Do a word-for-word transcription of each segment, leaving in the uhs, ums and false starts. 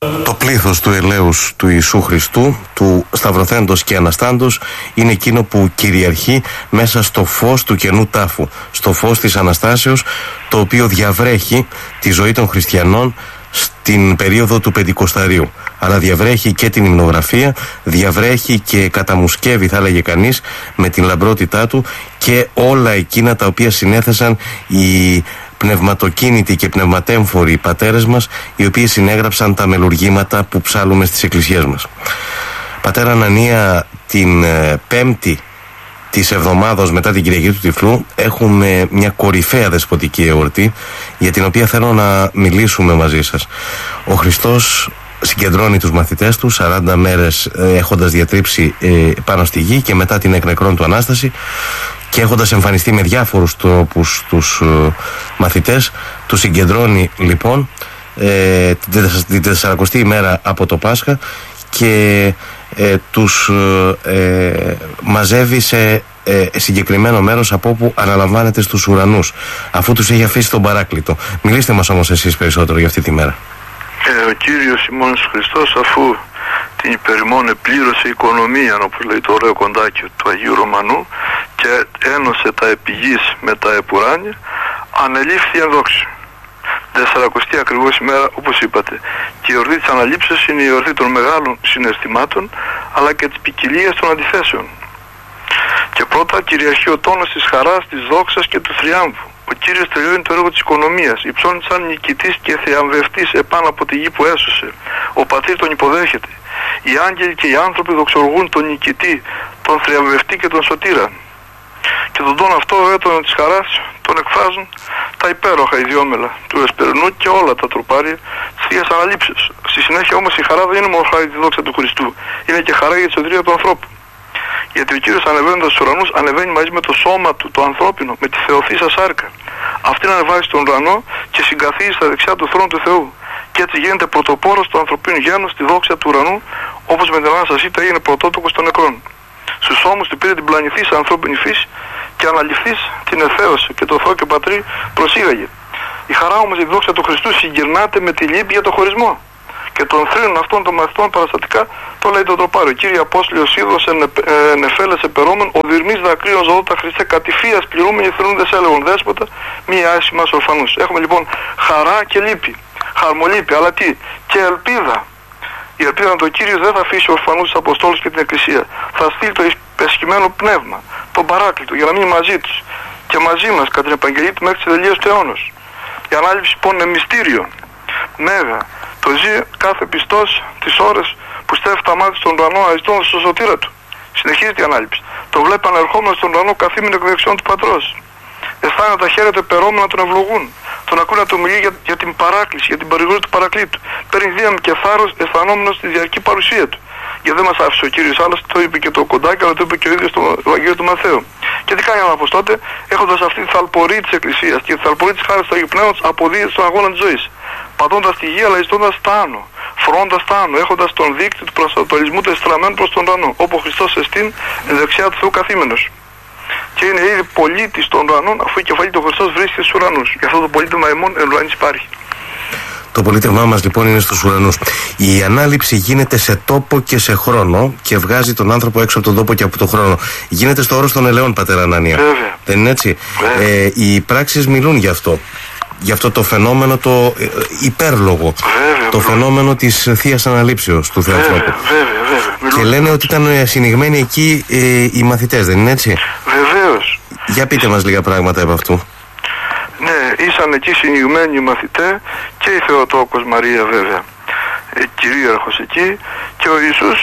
Το πλήθος του ελέους του Ιησού Χριστού, του Σταυρωθέντος και Αναστάντος, είναι εκείνο που κυριαρχεί μέσα στο φως του καινού τάφου, στο φως της Αναστάσεως, το οποίο διαβρέχει τη ζωή των χριστιανών στην περίοδο του Πεντηκοσταρίου. Αλλά διαβρέχει και την υμνογραφία, διαβρέχει και καταμουσκεύει, θα έλεγε κανείς, με την λαμπρότητά του και όλα εκείνα τα οποία συνέθεσαν οι πνευματοκίνητοι και πνευματέμφοροι πατέρες μας, οι οποίοι συνέγραψαν τα μελουργήματα που ψάλουμε στις εκκλησίες μας. Πατέρα Ανανία, την ε, πέμπτη της εβδομάδος μετά την Κυριακή του Τυφλού έχουμε μια κορυφαία δεσποτική εορτή, για την οποία θέλω να μιλήσουμε μαζί σας. Ο Χριστός συγκεντρώνει τους μαθητές του σαράντα μέρες ε, έχοντας διατρύψει ε, πάνω στη γη και μετά την εκ νεκρών του Ανάσταση, και έχοντας εμφανιστεί με διάφορους τρόπους τους ε, μαθητές, τους συγκεντρώνει λοιπόν ε, την τεσσαρακοστή ημέρα από το Πάσχα και ε, τους ε, μαζεύει σε ε, συγκεκριμένο μέρος από όπου αναλαμβάνεται στους ουρανούς, αφού τους έχει αφήσει τον Παράκλητο. Μιλήστε μας όμως εσείς περισσότερο για αυτή τη μέρα. Ε, ο Κύριος ημών Χριστός, αφού την υπερημών επλήρωσε οικονομία, όπως λέει το ωραίο κοντάκι του Αγίου Ρωμανού, και ένωσε τα επιγείς με τα επουράνια, ανελήφθη εν δόξη. Τεσσαρακοστή ακριβώς ημέρα, όπως είπατε. Και η εορτή της αναλήψεως είναι η εορτή των μεγάλων συναισθημάτων, αλλά και της ποικιλίας των αντιθέσεων. Και πρώτα κυριαρχεί ο τόνος της χαράς, της δόξας και του θριάμβου. Ο Κύριος τελειώνει το έργο της οικονομίας, υψώνει σαν νικητής και θεαμβευτής επάνω από τη γη που έσωσε. Ο Πατήρ τον υποδέχεται. Οι άγγελοι και οι άνθρωποι δοξολογούν τον νικητή, τον θριαμβευτή και τον σωτήρα. Και τον τόνο αυτό, βέβαια, τον της χαράς, τον εκφράζουν τα υπέροχα ιδιόμελα του Εσπερινού και όλα τα τροπάρια της Θείας Αναλήψεως. Στη συνέχεια όμως η χαρά δεν είναι μόνο χαρά για τη δόξα του Χριστού, είναι και χαρά για τη σωτηρία του ανθρώπου. Γιατί ο Κύριος ανεβαίνοντας στους ουρανούς ανεβαίνει μαζί με το σώμα του, το ανθρώπινο, με τη θεοθήσα σάρκα. Αυτήν ανεβάζει στον ουρανό και συγκαθίζει στα δεξιά του θρόνου του Θεού. Και έτσι γίνεται πρωτοπόρος του ανθρωπίνου γένους στη δόξα του ουρανού, όπως με την Ανάστασή του έγινε πρωτότοκος των νεκρών. Στους ώμους του πήρε την πλανηθής ανθρώπινη φύση και αναληφθής την εθέωσε και το Θεό και Πατρί προσήγαγε. Η χαρά όμως για τη δόξα του Χριστού συγκυρνάται με τη λύπη για το χωρισμό. Και των θρήνων αυτών των μαθητών παραστατικά το λέει το τροπάριο. Κύριε Απόστολε, ο Σίδος ενεφέλες επερόμεν, ο δειρμής δακρύων ζωότα Χριστέ, κατηφίας πληρούμενοι θρηνούντες έλεγον δέσποτα, μία άση μας ορφανούς. Έχουμε λοιπόν χαρά και λύπη, χαρμολύπη, αλλά τι, και ελπίδα. Η ελπίδα είναι το Κύριος δεν θα αφήσει ορφανούς τους Αποστόλους και την Εκκλησία. Θα στείλει το υπεσχημένο πνεύμα, τον Παράκλητο, για να μείνει μαζί τους και μαζί μας κατά την επαγγελία του μέχρι τη τελείωση του αιώνος. Η ανάληψη λοιπόν είναι μυστήριο, μέγα. Το ζει κάθε πιστός τις ώρες που στέφει τα μάτια στον ουρανό αισθάνοντας στο σωτήρα του. Συνεχίζεται η ανάληψη. Το βλέπει ανερχόμενο στον ουρανό καθήμενο εκ δεξιών του Πατρός. Αισθάνεται τα χέρια του επερόμενα να τον ευλογούν. Τον ακούει να του μιλεί για, για την παράκληση, για την παρηγορία του Παρακλήτου. Παίρνει δύναμη και θάρρος αισθανόμενος στη διαρκή παρουσία του. Γιατί δεν μας άφησε ο Κύριος, άλλωστε το είπε και το κοντάκι, αλλά το είπε και ο ίδιος στο Ευαγγέλιο του Μαθαίου. Και τι κάνει ο Ανάπος τότε, έχοντας αυτή τη θαλπορή της Εκκλησίας και τη θαλπορή της χάρης του Αγίου Πνεύματος, αποδίδει στον αγώνα της ζωής. Πατώντας τη γη, αλλά ζητώντας τα άνω, φρόντας τα άνω, έχοντας τον δείκτη του προσανατολισμού του εστραμμένου προς τον ουρανό, όπου ο Χριστός εστίν εν δεξιά του Θεού καθήμενος. Και είναι ήδη πολίτης των ουρανών, αφού η κεφαλή του Χριστός βρίσκεται στους ουρανούς. Γι' αυτό το πολίτευμα ημών εν ουρανής υπάρχει. Το πολίτευμά μας λοιπόν είναι στους ουρανούς. Η ανάληψη γίνεται σε τόπο και σε χρόνο και βγάζει τον άνθρωπο έξω από τον τόπο και από τον χρόνο. Γίνεται στο όρος των ελαιών, πατέρα Ανανία. Βέβαια. Δεν είναι έτσι? Ε, οι πράξεις μιλούν γι' αυτό. Γι' αυτό το φαινόμενο το ε, υπέρλογο. Βέβαια, το φαινόμενο της Θείας Αναλήψεως του Θεανθρώπου. Βέβαια, βέβαια, βέβαια. Και λένε ότι ήταν συνηγμένοι εκεί ε, οι μαθητές, δεν είναι έτσι? Βεβαίως. Για πείτε μας λίγα πράγματα από αυτού. Ναι, ήσαν εκεί συνηγμένοι οι μαθητές και η Θεοτόκος Μαρία βέβαια, ε, κυρίαρχος εκεί, και ο Ιησούς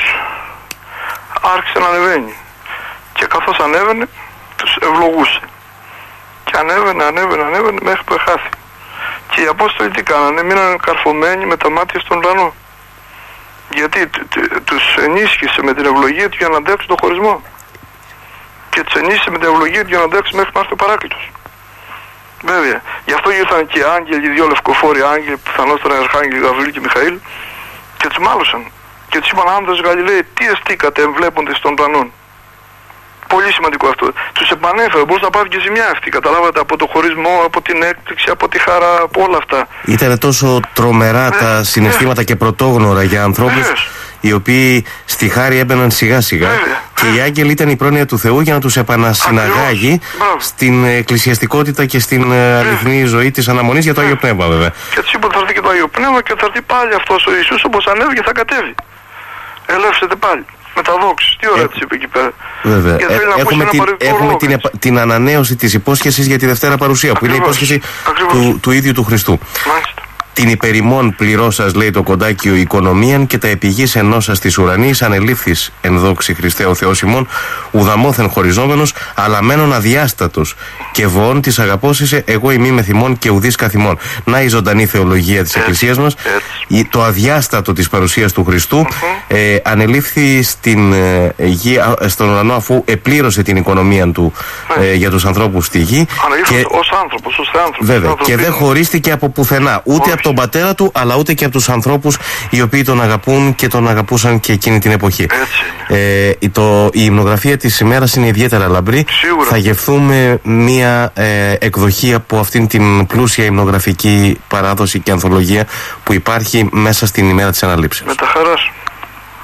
άρχισε να ανεβαίνει. Και καθώς ανέβαινε, τους ευλογούσε. Και ανέβαινε, ανέβαινε, ανέβαινε μέχρι που εχάθη. Και οι Απόστολοι τι κάνανε, μείνανε καρφωμένοι με τα μάτια στον ουρανό. Γιατί τους ενίσχυσε με την ευλογία του για να αντέξουν τον χωρισμό. Και τους ενίσχυσε με την ευλογία του για να αντέξουν μέχρι να έρθει ο Παράκλητος. Βέβαια. Γι' αυτό ήρθαν και οι άγγελοι, οι δύο λευκοφόροι άγγελοι, πιθανώς ήταν Αρχάγγελοι Γαβρίλ και Μιχαήλ, και τους μάλωσαν. Και τους είπαν, άνδρες Γαλιλαίοι, τι εστίκατε εμβλέποντες των ουρανών? Πολύ σημαντικό αυτό. Τους επανέφερε, μπορούσε να πάθει και ζημιά αυτή. Καταλάβατε, από το χωρισμό, από την έκπληξη, από τη χαρά, από όλα αυτά. Ήταν τόσο τρομερά ε, τα συναισθήματα ε, και πρωτόγνωρα για ανθρώπους ε, οι οποίοι στη χάρη έμπαιναν σιγά σιγά. Ε, και οι άγγελοι ήταν η πρόνοια του Θεού για να τους επανασυναγάγει στην εκκλησιαστικότητα και στην ε, αληθινή ζωή της αναμονής για το ε, Άγιο Πνεύμα, βέβαια. Και έτσι είπα, θα έρθει και το Άγιο Πνεύμα και θα έρθει πάλι αυτός ο Ιησούς, όπως ανέβηκε θα κατέβει. Ελεύσετε πάλι. Με τα δόξης. Τι ωραία ε, της είπε εκεί πέρα. Βέβαια. Ε, έχουμε την, έχουμε την, την ανανέωση της υπόσχεσης για τη Δευτέρα Παρουσία, ακριβώς, που είναι η υπόσχεση του, του ίδιου του Χριστού. Μάλιστα. Την υπερημών πληρώσας, λέει το κοντάκιο, οικονομίαν και τα επιγείς ενώσας της ουρανής, ανελήφθης εν δόξη Χριστέ ο Θεός ημών, ουδαμόθεν χωριζόμενος, αλλά μένον αδιάστατος. Και βοών της αγαπώσισε, εγώ ημί με θυμών και ουδής καθημών. Να η ζωντανή θεολογία της Εκκλησίας μας. Το αδιάστατο της παρουσίας του Χριστού ε, ανελήφθη στην, ε, γη, στον ουρανό, αφού επλήρωσε την οικονομία του ε, για τους ανθρώπους στη γη. Ανελήφθη ως άνθρωπος, ως θεάνθρωπος. Βέβαια. Και δεν χωρίστηκε από πουθενά. Ούτε από τον πατέρα του, αλλά ούτε και από τους ανθρώπους οι οποίοι τον αγαπούν και τον αγαπούσαν και εκείνη την εποχή. Ε, το, η υμνογραφία της ημέρας είναι ιδιαίτερα λαμπρή. Σίγουρα. Θα γευθούμε μία ε, εκδοχή από αυτήν την πλούσια υμνογραφική παράδοση και ανθολογία που υπάρχει μέσα στην ημέρα της Αναλήψεως. Με τα χαράς.